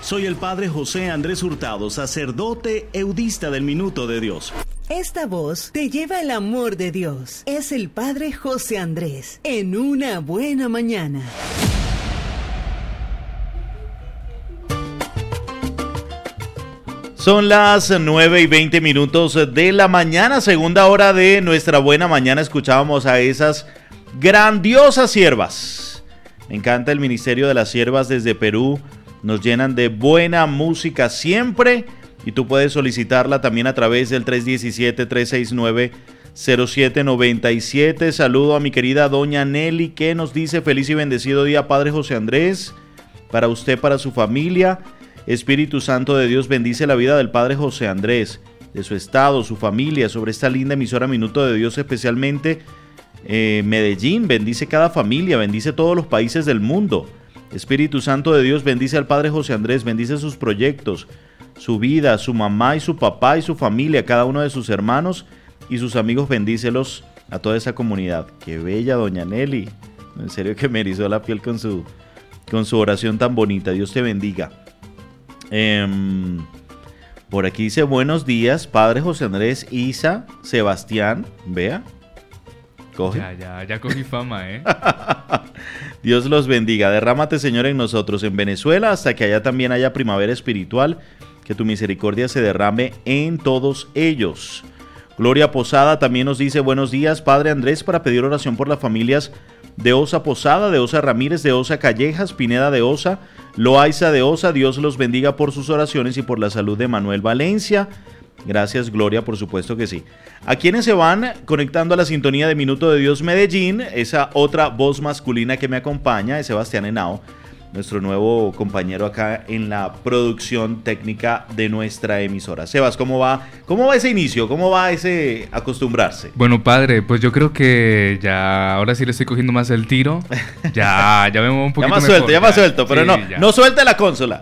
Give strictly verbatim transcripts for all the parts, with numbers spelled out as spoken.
Soy el Padre José Andrés Hurtado, sacerdote eudista del Minuto de Dios. Esta voz te lleva el amor de Dios. Es el Padre José Andrés, en una buena mañana. Son las nueve y veinte minutos de la mañana, segunda hora de nuestra buena mañana. Escuchábamos a esas grandiosas siervas. Me encanta el Ministerio de las Siervas desde Perú. Nos llenan de buena música siempre. Y tú puedes solicitarla también a través del tres uno siete, tres seis nueve, cero siete nueve siete. Saludo a mi querida doña Nelly, que nos dice: feliz y bendecido día, Padre José Andrés, para usted, para su familia. Espíritu Santo de Dios bendice la vida del Padre José Andrés, de su estado, su familia, sobre esta linda emisora Minuto de Dios, especialmente eh, Medellín. Bendice cada familia, bendice todos los países del mundo. Espíritu Santo de Dios bendice al Padre José Andrés, bendice sus proyectos, su vida, su mamá y su papá y su familia, cada uno de sus hermanos y sus amigos. Bendícelos a toda esa comunidad. Qué bella doña Nelly, en serio que me erizó la piel con su, con su oración tan bonita. Dios te bendiga. Eh, por aquí dice: buenos días, Padre José Andrés, Isa, Sebastián. Vea, coge. Ya, ya, ya cogí fama, ¿eh? Dios los bendiga. Derrámate, Señor, en nosotros, en Venezuela, hasta que allá también haya primavera espiritual. Que tu misericordia se derrame en todos ellos. Gloria Posada también nos dice: buenos días, Padre Andrés, para pedir oración por las familias de Osa Posada, de Osa Ramírez, de Osa Callejas, Pineda de Osa, Loaiza de Osa. Dios los bendiga por sus oraciones y por la salud de Manuel Valencia. Gracias, Gloria, por supuesto que sí. A quienes se van conectando a la sintonía de Minuto de Dios Medellín, esa otra voz masculina que me acompaña es Sebastián Henao, nuestro nuevo compañero acá en la producción técnica de nuestra emisora. Sebas, ¿cómo va? ¿Cómo va ese inicio? ¿Cómo va ese acostumbrarse? Bueno, padre, pues yo creo que ya ahora sí le estoy cogiendo más el tiro. Ya, ya me muevo un poquito ya más mejor, suelto, ya más suelto, pero sí, no, ya. no suelte la consola.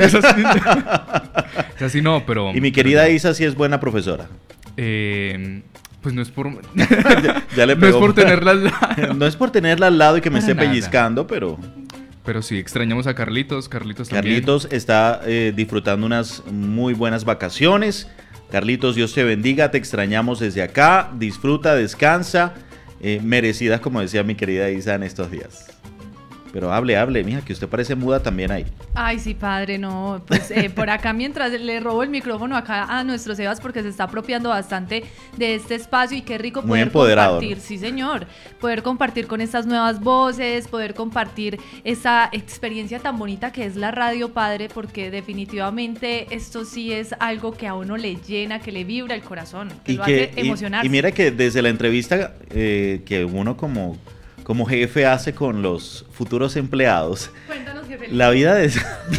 Así no, pero... Y mi querida pero, Isa sí es buena profesora. Eh... Pues no es por... ya, ya le no es por tenerla al lado. No es por tenerla al lado y que me Para esté nada. pellizcando, pero... Pero sí, extrañamos a Carlitos. Carlitos también. Carlitos está eh, disfrutando unas muy buenas vacaciones. Carlitos, Dios te bendiga. Te extrañamos desde acá. Disfruta, descansa. Eh, merecidas, como decía mi querida Isa en estos días. Pero hable, hable, mija, que usted parece muda también ahí. Ay, sí, padre, no. Pues eh, por acá, mientras le robo el micrófono acá a nuestro Sebas, porque se está apropiando bastante de este espacio y qué rico Muy poder empoderado, compartir, ¿no? sí, señor. Poder compartir con estas nuevas voces, poder compartir esa experiencia tan bonita que es la radio, padre, porque definitivamente esto sí es algo que a uno le llena, que le vibra el corazón, que Y lo que, hace emocionarse. Y, y mira que desde la entrevista eh, que uno como... como jefe hace con los futuros empleados. Cuéntanos, jefe. La vida de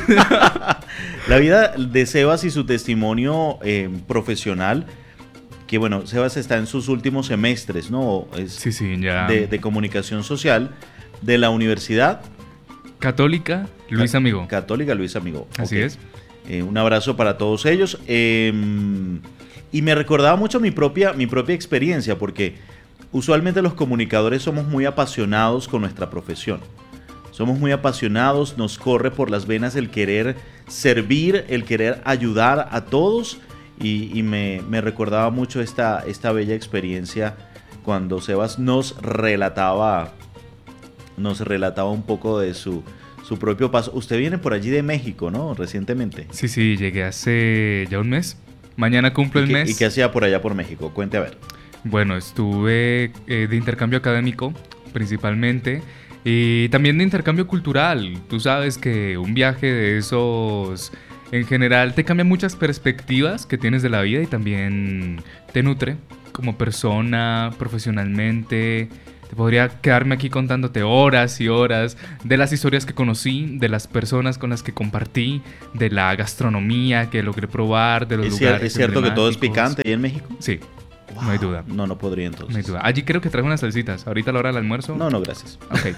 la vida de Sebas y su testimonio eh, profesional, que bueno, Sebas está en sus últimos semestres, ¿no? Es sí, sí, ya. De, de comunicación social de la Universidad Católica Luis Amigo. Católica Luis Amigo. Así okay. es. Eh, un abrazo para todos ellos. Eh, y me recordaba mucho mi propia, mi propia experiencia, porque usualmente los comunicadores somos muy apasionados con nuestra profesión. Somos muy apasionados, nos corre por las venas el querer servir, el querer ayudar a todos. Y, y me, me recordaba mucho esta, esta bella experiencia cuando Sebas nos relataba, nos relataba un poco de su, su propio paso. Usted viene por allí de México, ¿no? Recientemente. Sí, sí, llegué hace ya un mes. Mañana cumplo el qué, mes. ¿Y qué hacía por allá por México? Cuente a ver. Bueno, estuve eh, de intercambio académico principalmente y también de intercambio cultural. Tú sabes que un viaje de esos en general te cambia muchas perspectivas que tienes de la vida y también te nutre como persona, profesionalmente. Te podría quedarme aquí contándote horas y horas de las historias que conocí, de las personas con las que compartí, de la gastronomía que logré probar, de los ¿Es lugares ¿Es cierto que todo es emblemáticos. picante ahí en México? Sí. Wow. No hay duda. No, no podría entonces. No hay duda. Allí creo que traje unas salsitas. Ahorita a la hora del almuerzo. No, no, gracias. Ok.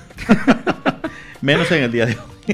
Menos en el día de hoy.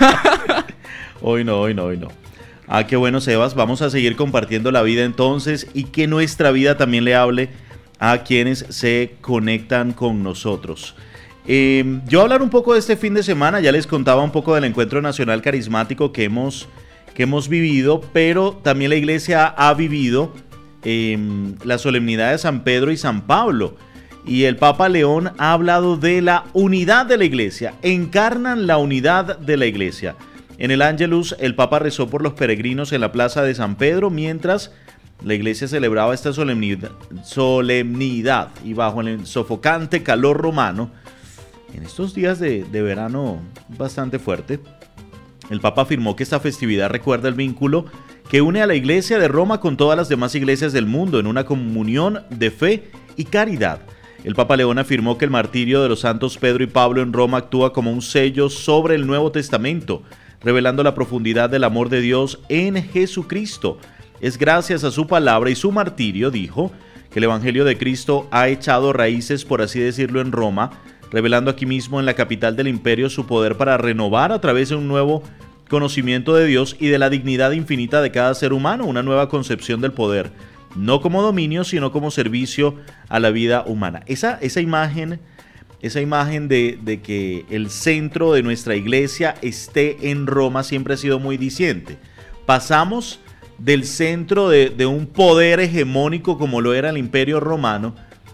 Hoy no, hoy no, hoy no. Ah, qué bueno, Sebas. Vamos a seguir compartiendo la vida entonces y que nuestra vida también le hable a quienes se conectan con nosotros. Eh, yo hablar un poco de este fin de semana. Ya les contaba un poco del Encuentro Nacional Carismático que hemos, que hemos vivido, pero también la iglesia ha vivido eh, la solemnidad de San Pedro y San Pablo. Y el Papa León ha hablado de la unidad de la iglesia, encarnan la unidad de la iglesia. En el Ángelus, el Papa rezó por los peregrinos en la plaza de San Pedro, mientras la iglesia celebraba esta solemnidad, solemnidad y bajo el sofocante calor romano, en estos días de, de verano bastante fuerte, el Papa afirmó que esta festividad recuerda el vínculo que une a la iglesia de Roma con todas las demás iglesias del mundo en una comunión de fe y caridad. El Papa León afirmó que el martirio de los santos Pedro y Pablo en Roma actúa como un sello sobre el Nuevo Testamento, revelando la profundidad del amor de Dios en Jesucristo. Es gracias a su palabra y su martirio, dijo, que el Evangelio de Cristo ha echado raíces, por así decirlo, en Roma, revelando aquí mismo en la capital del imperio su poder para renovar a través de un nuevo conocimiento de Dios y de la dignidad infinita de cada ser humano, una nueva concepción del poder, no como dominio, sino como servicio a la vida humana. Esa, esa imagen, esa imagen de, de que el centro de nuestra iglesia esté en Roma siempre ha sido muy diciente. Pasamos del centro de, de un poder hegemónico como lo era el Imperio Romano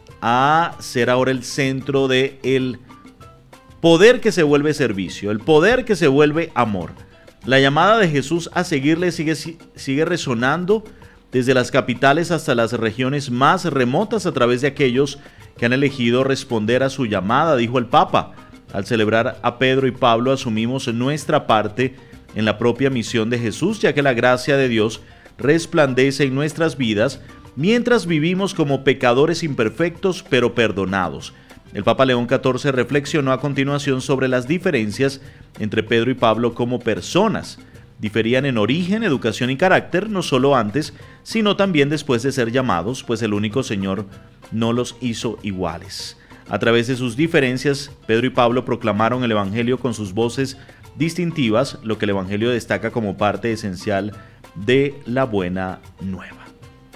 a ser ahora el centro del poder que se vuelve servicio, el poder que se vuelve amor. La llamada de Jesús a seguirle sigue, sigue resonando desde las capitales hasta las regiones más remotas a través de aquellos que han elegido responder a su llamada, dijo el Papa. Al celebrar a Pedro y Pablo asumimos nuestra parte en la propia misión de Jesús, ya que la gracia de Dios resplandece en nuestras vidas mientras vivimos como pecadores imperfectos pero perdonados. El Papa León catorce reflexionó a continuación sobre las diferencias entre Pedro y Pablo como personas. Diferían en origen, educación y carácter, no solo antes, sino también después de ser llamados, pues el único Señor no los hizo iguales. A través de sus diferencias, Pedro y Pablo proclamaron el Evangelio con sus voces distintivas, lo que el Evangelio destaca como parte esencial de la buena nueva.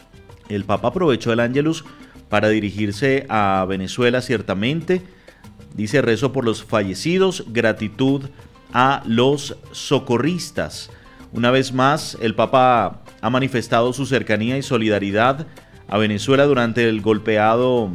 El Papa aprovechó el Ángelus para dirigirse a Venezuela ciertamente. Dice: rezo por los fallecidos, gratitud a los socorristas. Una vez más, el Papa ha manifestado su cercanía y solidaridad a Venezuela durante el golpeado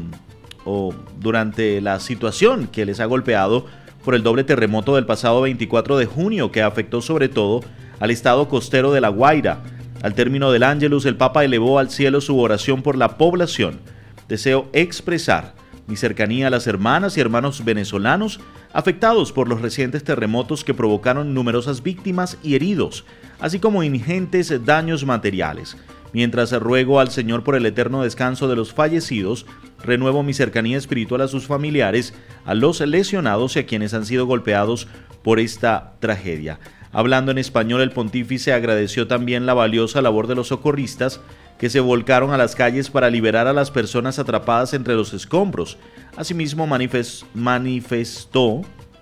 o durante la situación que les ha golpeado por el doble terremoto del pasado veinticuatro de junio, que afectó sobre todo al estado costero de La Guaira. Al término del Ángelus, el Papa elevó al cielo su oración por la población. Deseo expresar mi cercanía a las hermanas y hermanos venezolanos afectados por los recientes terremotos que provocaron numerosas víctimas y heridos, así como ingentes daños materiales. Mientras ruego al Señor por el eterno descanso de los fallecidos, renuevo mi cercanía espiritual a sus familiares, a los lesionados y a quienes han sido golpeados por esta tragedia. Hablando en español, el pontífice agradeció también la valiosa labor de los socorristas que se volcaron a las calles para liberar a las personas atrapadas entre los escombros. Asimismo, manifest, manifestó,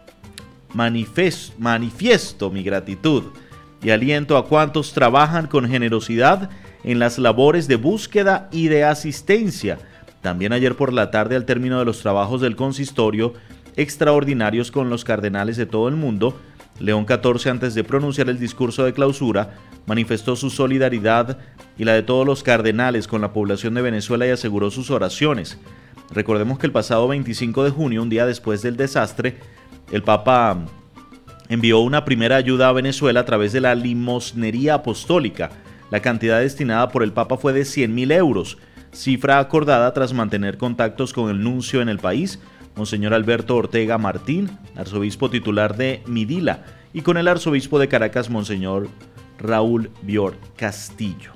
manifest, manifiesto mi gratitud y aliento a cuantos trabajan con generosidad en las labores de búsqueda y de asistencia. También ayer por la tarde, al término de los trabajos del consistorio extraordinarios con los cardenales de todo el mundo, León catorce, antes de pronunciar el discurso de clausura, manifestó su solidaridad y la de todos los cardenales con la población de Venezuela y aseguró sus oraciones. Recordemos que el pasado veinticinco de junio, un día después del desastre, el Papa envió una primera ayuda a Venezuela a través de la limosnería apostólica. La cantidad destinada por el Papa fue de cien mil euros, cifra acordada tras mantener contactos con el nuncio en el país, Monseñor Alberto Ortega Martín, arzobispo titular de Midila, y con el arzobispo de Caracas, Monseñor Raúl Bior Castillo.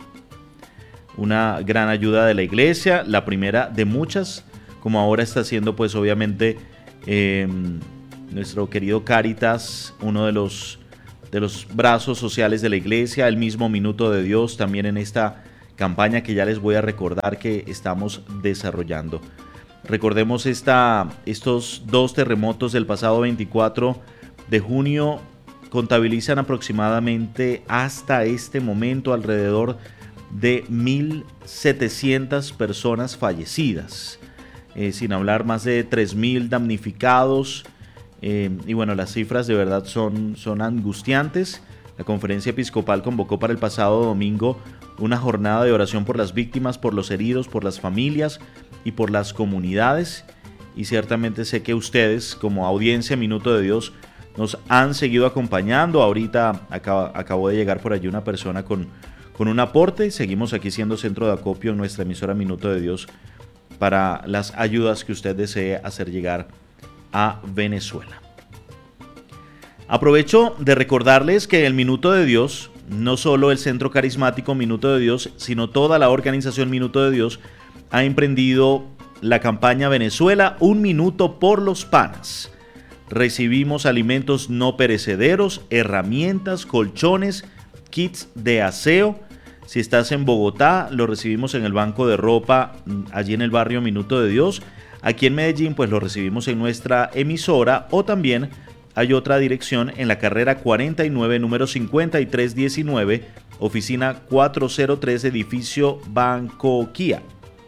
Una gran ayuda de la iglesia, la primera de muchas, como ahora está haciendo pues obviamente eh, nuestro querido Cáritas, uno de los, de los brazos sociales de la iglesia, el mismo Minuto de Dios, también en esta campaña que ya les voy a recordar que estamos desarrollando. Recordemos esta, estos dos terremotos del pasado veinticuatro de junio contabilizan aproximadamente hasta este momento alrededor de mil setecientas personas fallecidas, eh, sin hablar más de tres mil damnificados, eh, y bueno, las cifras de verdad son, son angustiantes, La Conferencia Episcopal convocó para el pasado domingo una jornada de oración por las víctimas, por los heridos, por las familias y por las comunidades. Y ciertamente sé que ustedes, como audiencia Minuto de Dios, nos han seguido acompañando. Ahorita acaba, acabó de llegar por allí una persona con, con un aporte. Seguimos aquí siendo centro de acopio en nuestra emisora Minuto de Dios para las ayudas que usted desee hacer llegar a Venezuela. Aprovecho de recordarles que el Minuto de Dios, no solo el Centro Carismático Minuto de Dios, sino toda la organización Minuto de Dios, ha emprendido la campaña Venezuela, un minuto por los panas. Recibimos alimentos no perecederos, herramientas, colchones, kits de aseo. Si estás en Bogotá, lo recibimos en el banco de ropa, allí en el barrio Minuto de Dios. Aquí en Medellín, pues lo recibimos en nuestra emisora, o también hay otra dirección en la carrera cuarenta y nueve, número cincuenta y tres diecinueve, oficina cuatrocientos tres, edificio Bancoquia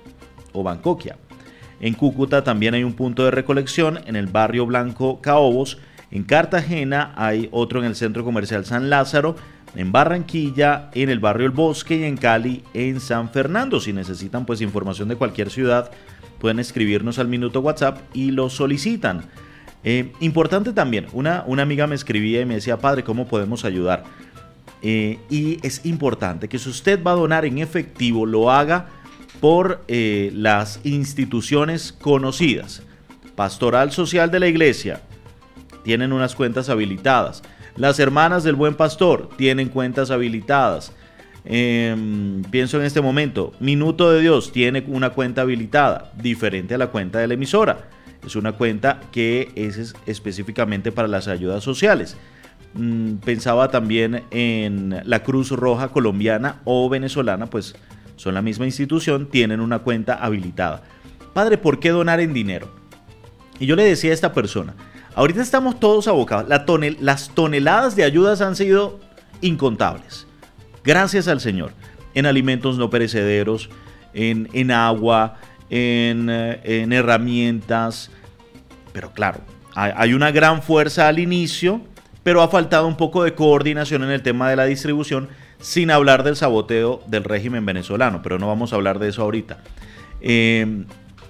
o Bancoquia. En Cúcuta también hay un punto de recolección en el barrio Blanco Caobos. En Cartagena hay otro en el Centro Comercial San Lázaro. En Barranquilla, en el barrio El Bosque, y en Cali, en San Fernando. Si necesitan pues información de cualquier ciudad, pueden escribirnos al minuto WhatsApp y lo solicitan. Eh, importante también, una, una amiga me escribía y me decía: padre, ¿cómo podemos ayudar? Eh, y es importante que si usted va a donar en efectivo, lo haga por eh, las instituciones conocidas. Pastoral Social de la Iglesia, tienen unas cuentas habilitadas. Las Hermanas del Buen Pastor tienen cuentas habilitadas. Eh, pienso en este momento, Minuto de Dios tiene una cuenta habilitada, diferente a la cuenta de la emisora. Es una cuenta que es específicamente para las ayudas sociales. Mm, pensaba también en la Cruz Roja colombiana o venezolana, pues son la misma institución, tienen una cuenta habilitada. Padre, ¿por qué donar en dinero? Y yo le decía a esta persona, ahorita estamos todos abocados, la tonel, las toneladas de ayudas han sido incontables. Gracias al Señor, en alimentos no perecederos, en, en agua, en, en herramientas. Pero claro, hay, hay una gran fuerza al inicio, pero ha faltado un poco de coordinación en el tema de la distribución, sin hablar del saboteo del régimen venezolano, pero no vamos a hablar de eso ahorita. Eh,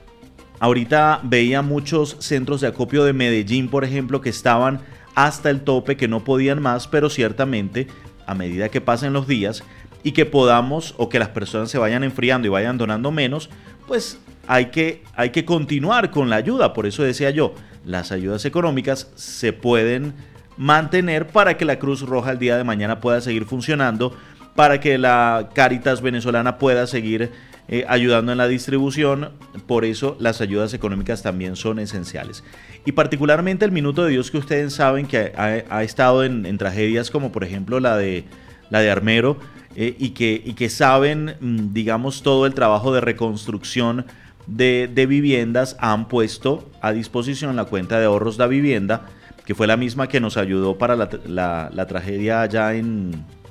ahorita veía muchos centros de acopio de Medellín, por ejemplo, que estaban hasta el tope, que no podían más, pero ciertamente a medida que pasen los días y que podamos, o que las personas se vayan enfriando y vayan donando menos, pues hay que, hay que continuar con la ayuda. Por eso decía yo, las ayudas económicas se pueden mantener para que la Cruz Roja el día de mañana pueda seguir funcionando, para que la Cáritas venezolana pueda seguir eh, ayudando en la distribución. Por eso las ayudas económicas también son esenciales. Y particularmente el Minuto de Dios, que ustedes saben que ha, ha estado en, en tragedias como por ejemplo la de, la de Armero, eh, y, que, y que saben, digamos, todo el trabajo de reconstrucción de, de viviendas, han puesto a disposición la cuenta de ahorros da vivienda, que fue la misma que nos ayudó para la, la, la tragedia allá en,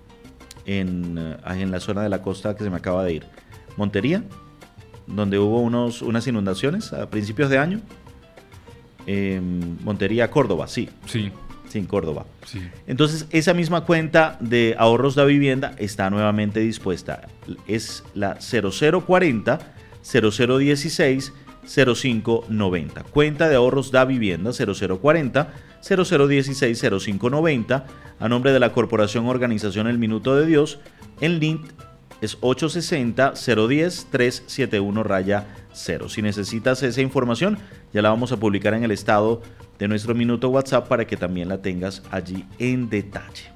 en, en la zona de la costa que se me acaba de ir. Montería, donde hubo unos, unas inundaciones a principios de año. Eh, Montería, Córdoba, sí. Sí. Sí, en Córdoba. Sí. Entonces, esa misma cuenta de ahorros da vivienda está nuevamente dispuesta. Es la cero cero cuarenta, cero cero dieciséis, cero cinco noventa. Cuenta de ahorros da vivienda cero cero cuarenta, cero cero dieciséis, cero cinco noventa, a nombre de la Corporación Organización El Minuto de Dios. El link es ocho sesenta, cero diez, trescientos setenta y uno cero. Si necesitas esa información, ya la vamos a publicar en el estado de nuestro Minuto WhatsApp para que también la tengas allí en detalle.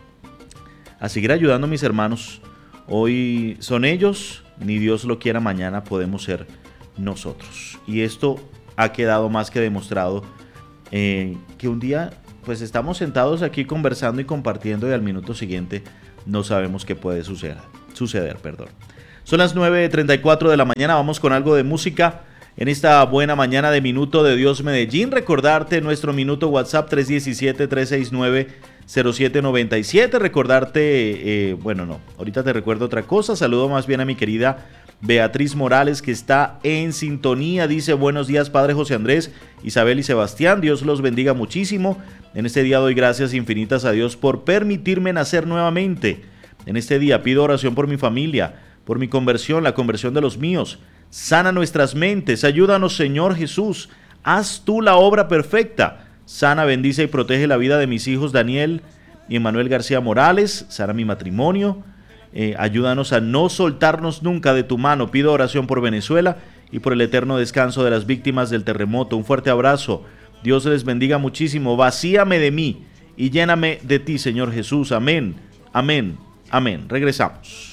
A seguir ayudando, mis hermanos. Hoy son ellos, ni Dios lo quiera, mañana podemos ser nosotros. Y esto ha quedado más que demostrado, eh, que un día pues estamos sentados aquí conversando y compartiendo, y al minuto siguiente no sabemos qué puede suceder. suceder perdón. Son las nueve treinta y cuatro de la mañana, vamos con algo de música en esta buena mañana de Minuto de Dios Medellín. Recordarte nuestro Minuto WhatsApp tres uno siete, tres seis nueve, cero siete nueve siete. Recordarte, eh, bueno no, ahorita te recuerdo otra cosa. Saludo más bien a mi querida Beatriz Morales, que está en sintonía, dice: buenos días, Padre José Andrés, Isabel y Sebastián, Dios los bendiga muchísimo. En este día doy gracias infinitas a Dios por permitirme nacer nuevamente. En este día pido oración por mi familia, por mi conversión, la conversión de los míos. Sana nuestras mentes, ayúdanos, Señor Jesús, haz tú la obra perfecta. Sana, bendice y protege la vida de mis hijos Daniel y Emanuel García Morales. Sana mi matrimonio. Eh, ayúdanos a no soltarnos nunca de tu mano. Pido oración por Venezuela y por el eterno descanso de las víctimas del terremoto. Un fuerte abrazo. Dios les bendiga muchísimo. Vacíame de mí y lléname de ti, Señor Jesús. Amén, amén, amén. Regresamos.